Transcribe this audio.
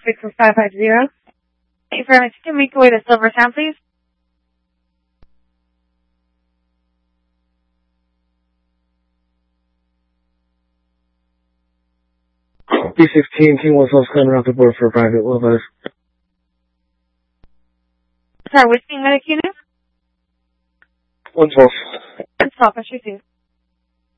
speak for 550. Hey, Fairness, you can make your way to Silvertown, please. B16, King 1 South coming off the board for private, well, guys. Sorry, which thing medic unit? 112. 112, I should do.